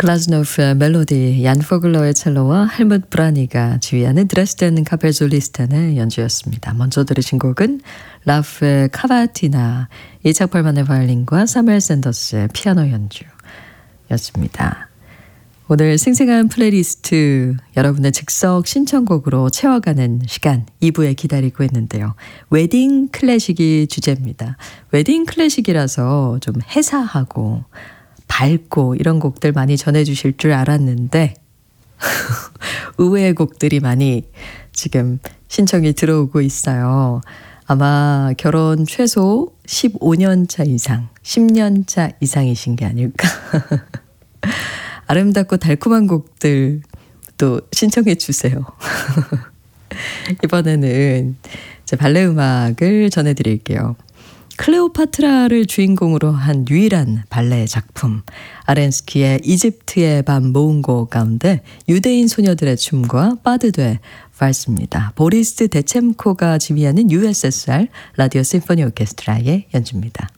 클라즈노프의 멜로디, 얀 포글러의 첼로와 헬무트 브라니가 지휘하는 드레스덴 카펠솔리스탄의 연주였습니다. 먼저 들으신 곡은 라프의 카바티나, 이착 펄만의 바이올린과 사무엘 샌더스의 피아노 연주였습니다. 오늘 생생한 플레이리스트 여러분의 즉석 신청곡으로 채워가는 시간 2부에 기다리고 있는데요. 웨딩 클래식이 주제입니다. 웨딩 클래식이라서 좀 해사하고 밝고 이런 곡들 많이 전해주실 줄 알았는데 의외의 곡들이 많이 지금 신청이 들어오고 있어요. 아마 결혼 최소 15년 차 이상, 10년 차 이상이신 게 아닐까. 아름답고 달콤한 곡들 또 신청해 주세요. 이번에는 발레 음악을 전해드릴게요. 클레오파트라를 주인공으로 한 유일한 발레 작품, 아렌스키의 이집트의 밤 모은고 가운데 유대인 소녀들의 춤과 빠드되 발스입니다. 보리스 데쳔코가 지휘하는 USSR 라디오 심포니 오케스트라의 연주입니다.